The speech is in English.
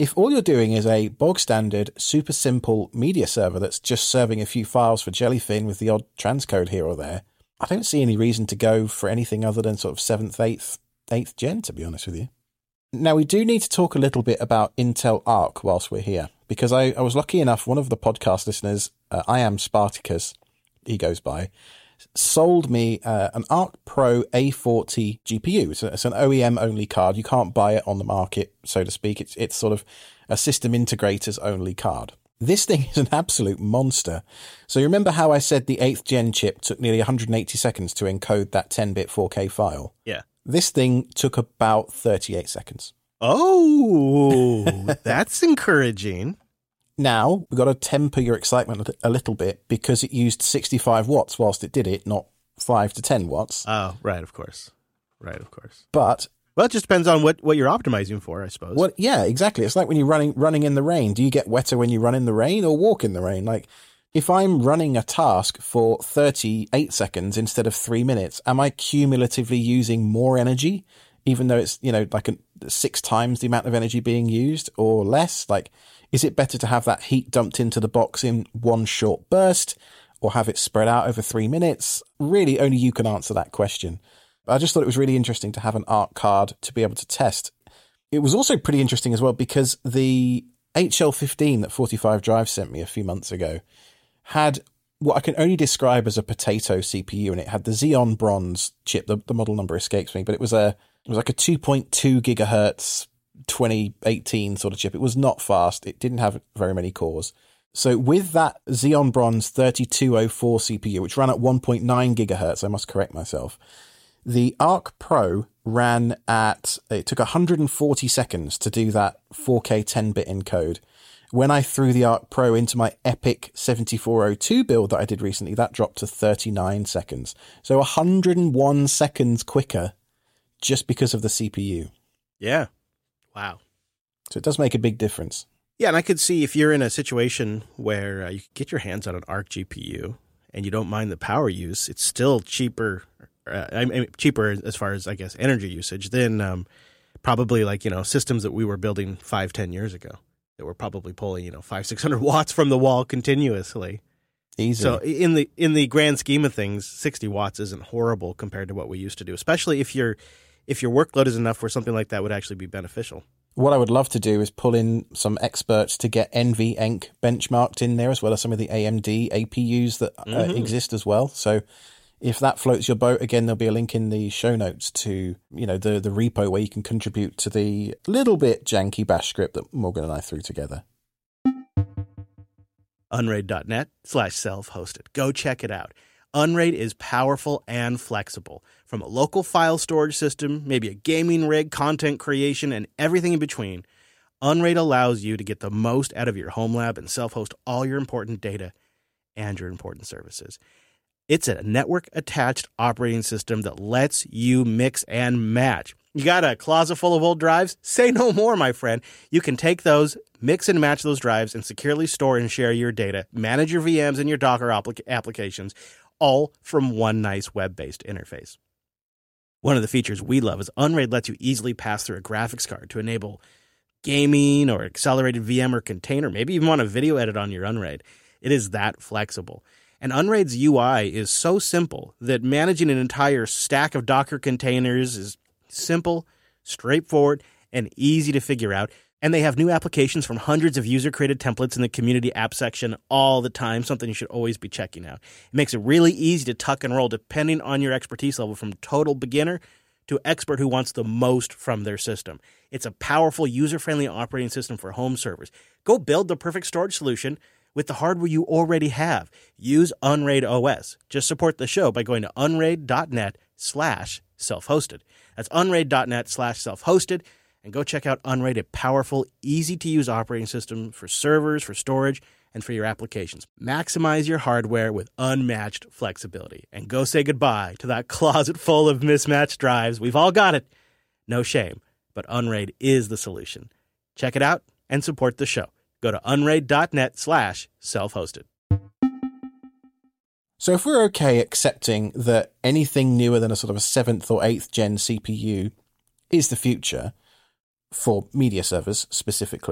if all you're doing is a bog standard, super simple media server that's just serving a few files for Jellyfin with the odd transcode here or there, I don't see any reason to go for anything other than sort of 7th, 8th gen, to be honest with you. Now, we do need to talk a little bit about Intel Arc whilst we're here, because I was lucky enough, one of the podcast listeners, I am Spartacus, he goes by, sold me an Arc Pro A40 GPU. It's an OEM-only card. You can't buy it on the market, so to speak. It's sort of a system integrator's only card. This thing is an absolute monster. So you remember how I said the 8th gen chip took nearly 180 seconds to encode that 10-bit 4K file? Yeah. This thing took about 38 seconds. Oh, that's encouraging. Now, we've got to temper your excitement a little bit because it used 65 watts whilst it did it, not 5 to 10 watts. Oh, right, of course. But... well, it just depends on what you're optimizing for, I suppose. Well, yeah, exactly. It's like when you're running in the rain. Do you get wetter when you run in the rain or walk in the rain? Like, if I'm running a task for 38 seconds instead of 3 minutes, am I cumulatively using more energy, even though it's, like 6 times the amount of energy being used or less? Like, is it better to have that heat dumped into the box in one short burst or have it spread out over 3 minutes? Really, only you can answer that question. I just thought it was really interesting to have an Arc card to be able to test. It was also pretty interesting as well because the HL15 that 45 Drive sent me a few months ago had what I can only describe as a potato CPU, and it had the Xeon Bronze chip. The model number escapes me, but it was like a 2.2 gigahertz 2018 sort of chip. It was not fast. It didn't have very many cores. So with that Xeon Bronze 3204 CPU, which ran at 1.9 gigahertz, I must correct myself, the Arc Pro it took 140 seconds to do that 4K 10-bit encode. When I threw the Arc Pro into my Epic 7402 build that I did recently, that dropped to 39 seconds. So 101 seconds quicker just because of the CPU. Yeah. Wow. So it does make a big difference. Yeah, and I could see if you're in a situation where you could get your hands on an Arc GPU and you don't mind the power use, it's still cheaper. Cheaper as far as, I guess, energy usage than probably systems that we were building 5-10 years ago that were probably pulling 500-600 watts from the wall continuously. Easy. So in the grand scheme of things, 60 watts isn't horrible compared to what we used to do, especially if your workload is enough where something like that would actually be beneficial. What I would love to do is pull in some experts to get NVENC benchmarked in there, as well as some of the AMD APUs that exist as well. So if that floats your boat, again, there'll be a link in the show notes to, the repo where you can contribute to the little bit janky bash script that Morgan and I threw together. Unraid.net/self-hosted. Go check it out. Unraid is powerful and flexible. From a local file storage system, maybe a gaming rig, content creation, and everything in between, Unraid allows you to get the most out of your home lab and self-host all your important data and your important services. It's a network-attached operating system that lets you mix and match. You got a closet full of old drives? Say no more, my friend. You can take those, mix and match those drives, and securely store and share your data, manage your VMs and your Docker applications, all from one nice web-based interface. One of the features we love is Unraid lets you easily pass through a graphics card to enable gaming or accelerated VM or container, maybe even want a video edit on your Unraid. It is that flexible. And Unraid's UI is so simple that managing an entire stack of Docker containers is simple, straightforward, and easy to figure out. And they have new applications from hundreds of user-created templates in the community app section all the time, something you should always be checking out. It makes it really easy to tuck and roll depending on your expertise level, from total beginner to expert who wants the most from their system. It's a powerful, user-friendly operating system for home servers. Go build the perfect storage solution with the hardware you already have. Use Unraid OS. Just support the show by going to unraid.net/self-hosted. That's unraid.net/self-hosted. And go check out Unraid, a powerful, easy-to-use operating system for servers, for storage, and for your applications. Maximize your hardware with unmatched flexibility. And go say goodbye to that closet full of mismatched drives. We've all got it. No shame, but Unraid is the solution. Check it out and support the show. Go to unraid.net/self-hosted. So if we're okay accepting that anything newer than a sort of a 7th or 8th gen CPU is the future for media servers specifically,